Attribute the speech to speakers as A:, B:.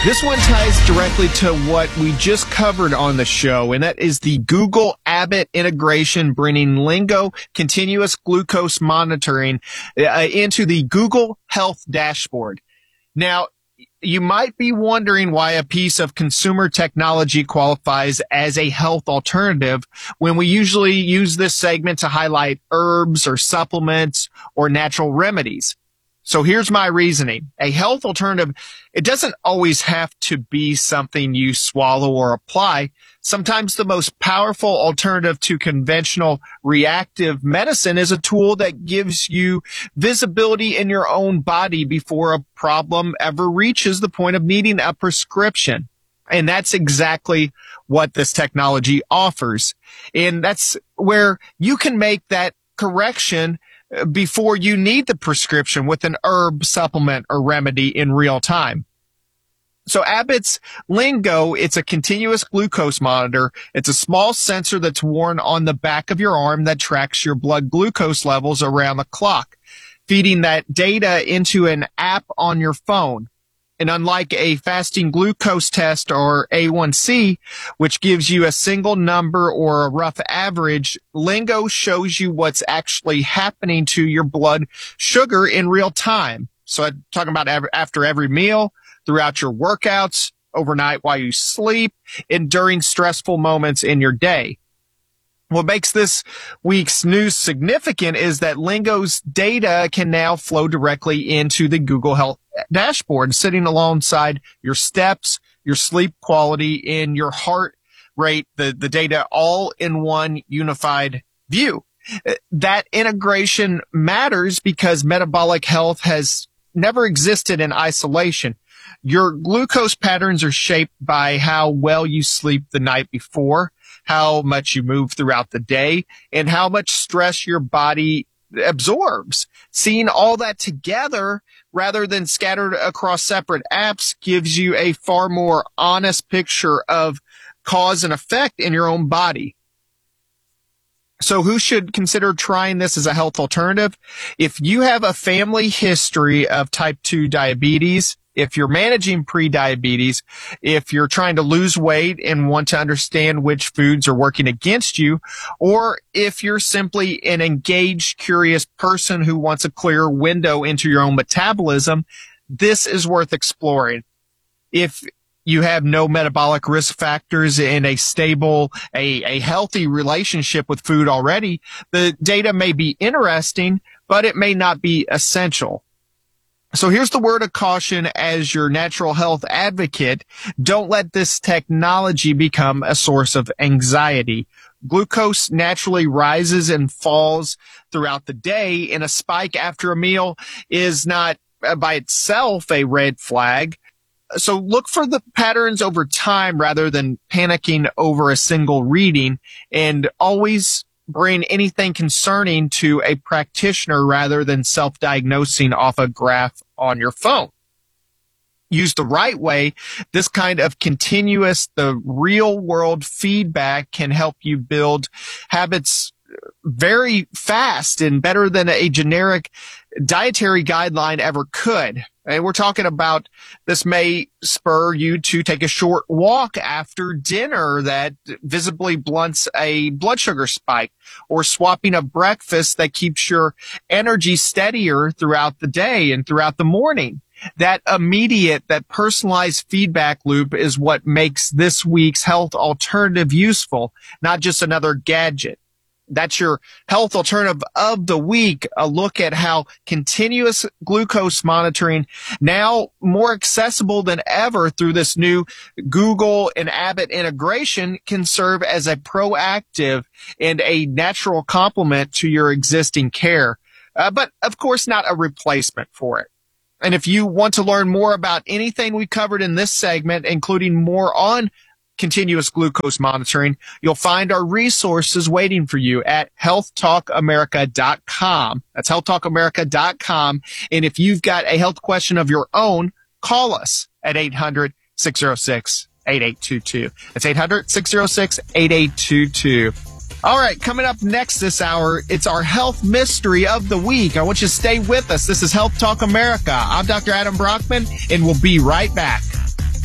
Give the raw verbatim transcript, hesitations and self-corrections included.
A: This one ties directly to what we just covered on the show, and that is the Google Abbott integration, bringing Lingo continuous glucose monitoring uh, into the Google Health dashboard. Now, you might be wondering why a piece of consumer technology qualifies as a health alternative when we usually use this segment to highlight herbs or supplements or natural remedies. So here's my reasoning. A health alternative, it doesn't always have to be something you swallow or apply. Sometimes the most powerful alternative to conventional reactive medicine is a tool that gives you visibility in your own body before a problem ever reaches the point of needing a prescription. And that's exactly what this technology offers. And that's where you can make that correction before you need the prescription with an herb, supplement, or remedy in real time. So Abbott's Lingo, it's a continuous glucose monitor. It's a small sensor that's worn on the back of your arm that tracks your blood glucose levels around the clock, feeding that data into an app on your phone. And unlike a fasting glucose test or A one C, which gives you a single number or a rough average, Lingo shows you what's actually happening to your blood sugar in real time. So I'm talking about after every meal, throughout your workouts, overnight while you sleep, and during stressful moments in your day. What makes this week's news significant is that Lingo's data can now flow directly into the Google Health dashboard, sitting alongside your steps, your sleep quality, and your heart rate, the, the data all in one unified view. That integration matters because metabolic health has never existed in isolation. Your glucose patterns are shaped by how well you sleep the night before, how much you move throughout the day, and how much stress your body absorbs. Seeing all that together rather than scattered across separate apps gives you a far more honest picture of cause and effect in your own body. So who should consider trying this as a health alternative? If you have a family history of type two diabetes, if you're managing pre-diabetes, if you're trying to lose weight and want to understand which foods are working against you, or if you're simply an engaged, curious person who wants a clear window into your own metabolism, this is worth exploring. If you have no metabolic risk factors and a stable, a, a healthy relationship with food already, the data may be interesting, but it may not be essential. So here's the word of caution as your natural health advocate. Don't let this technology become a source of anxiety. Glucose naturally rises and falls throughout the day, and a spike after a meal is not uh, by itself a red flag. So look for the patterns over time rather than panicking over a single reading, and always bring anything concerning to a practitioner rather than self-diagnosing off a graph on your phone. Used the right way, this kind of continuous, the real world feedback can help you build habits very fast and better than a generic dietary guideline ever could. And we're talking about this may spur you to take a short walk after dinner that visibly blunts a blood sugar spike, or swapping a breakfast that keeps your energy steadier throughout the day and throughout the morning. That immediate, that personalized feedback loop is what makes this week's health alternative useful, not just another gadget. That's your health alternative of the week, a look at how continuous glucose monitoring, now more accessible than ever through this new Google and Abbott integration, can serve as a proactive and a natural complement to your existing care, uh, but of course not a replacement for it. And if you want to learn more about anything we covered in this segment, including more on continuous glucose monitoring, you'll find our resources waiting for you at health talk america dot com. That's health talk america dot com. And if you've got a health question of your own, call us at eight hundred, six oh six, eight eight two two. That's eight hundred, six oh six, eight eight two two. All right, coming up next this hour, it's our health mystery of the week. I want you to stay with us. This is Health Talk America. I'm Doctor Adam Brockman, and we'll be right back.